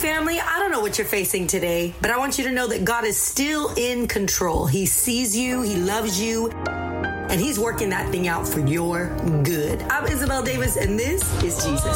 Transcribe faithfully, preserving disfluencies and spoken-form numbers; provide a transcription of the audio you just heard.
family, I don't know what you're facing today, but I want you to know that God is still in control. He sees you, He loves you, and He's working that thing out for your good. I'm Isabel Davis, and this is Jesus.